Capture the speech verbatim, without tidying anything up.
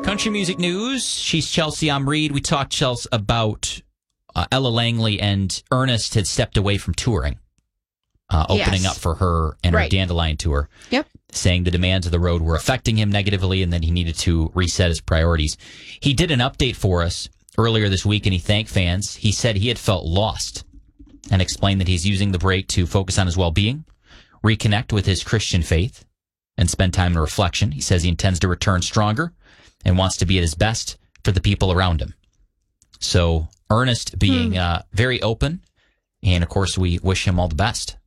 Country music news. She's Chelsea. I'm Reed. We talked, Chelsea, about uh, Ella Langley, and Ernest had stepped away from touring, uh, opening Yes. up for her and Right. her Dandelion tour. Yep. Saying the demands of the road were affecting him negatively and that he needed to reset his priorities. He did an update for us earlier this week, and he thanked fans. He said he had felt lost and explained that he's using the break to focus on his well-being, reconnect with his Christian faith, and spend time in reflection. He says he intends to return stronger and wants to be at his best for the people around him. So Ernest being Hmm. uh, very open, and of course we wish him all the best.